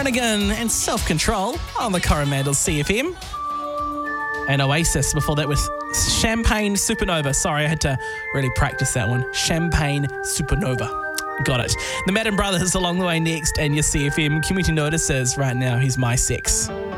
Brannigan and Self-Control on the Coromandel CFM. And Oasis before that with Champagne Supernova. Sorry, I had to really practice that one. Champagne Supernova. Got it. The Madden Brothers along the way next, and your CFM community notices right now. He's My Sex.